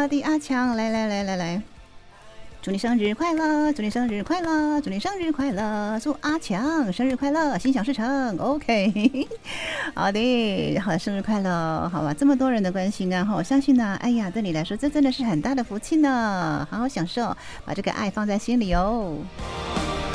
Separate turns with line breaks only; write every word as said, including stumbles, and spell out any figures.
好的阿强，来来来来来，祝你生日快乐，祝你生日快乐，祝你生日快乐，祝阿强生日快乐，心想事成。OK， 好的，好，生日快乐，好吧，这么多人的关心啊，我相信呢，哎呀，对你来说这真的是很大的福气呢，好好享受，把这个爱放在心里哦。